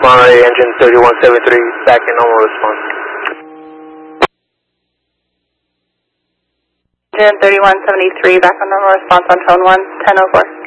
Monterey engine 3173, back in normal response. Engine 3173, back on normal response on tone 1, 1004.